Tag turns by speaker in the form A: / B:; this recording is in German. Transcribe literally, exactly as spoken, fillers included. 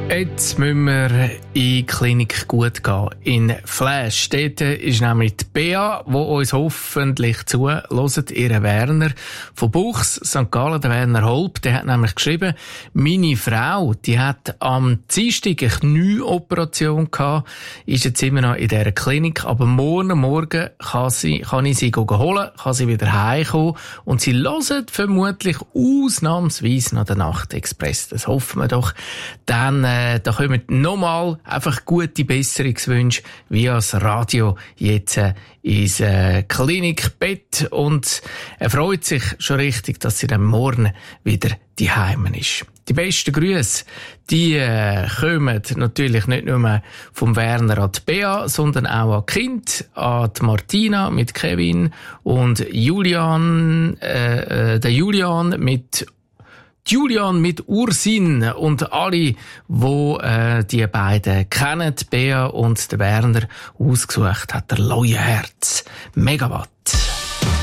A: Jetzt müssen wir in die Klinik gut gehen. In Flash. Dort ist nämlich die Bea, die uns hoffentlich zuhört, ihre Werner von Buchs, Sankt Gallen, der Werner Holb. Der hat nämlich geschrieben, meine Frau, die hat am Dienstag eine Knieoperation gehabt, ist jetzt immer noch in dieser Klinik, aber morgen Morgen kann, sie, kann ich sie holen, kann sie wieder heimkommen und sie hören vermutlich ausnahmsweise noch den Nachtexpress. Das hoffen wir doch. Dann äh, da kommen nochmal einfach gute Besserungswünsche via das Radio jetzt äh, ins äh, Klinikbett und er freut sich schon richtig, dass sie dann morgen wieder daheim ist. Die besten Grüße, die äh, kommen natürlich nicht nur vom Werner an die Bea, sondern auch an die Kind, an die Martina mit Kevin und Julian, äh, äh, der Julian mit Julian mit Ursin und alle, die äh, die beiden kennen, die Bea und der Werner, ausgesucht hat, der Leuenherz Megawatt.